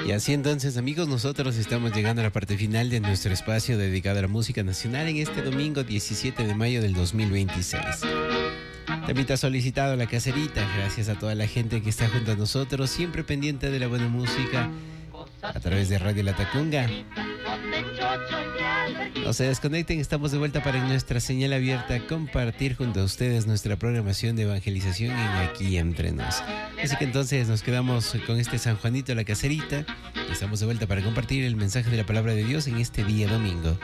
Y así entonces, amigos, nosotros estamos llegando a la parte final de nuestro espacio dedicado a la música nacional en este domingo 17 de mayo del 2026. También te ha solicitado la caserita, gracias a toda la gente que está junto a nosotros, siempre pendiente de la buena música a través de Radio La Tacunga. No se desconecten, estamos de vuelta para nuestra señal abierta compartir junto a ustedes nuestra programación de evangelización en Aquí Entre Nos. Así que entonces nos quedamos con este San Juanito la Caserita y estamos de vuelta para compartir el mensaje de la palabra de Dios en este día domingo.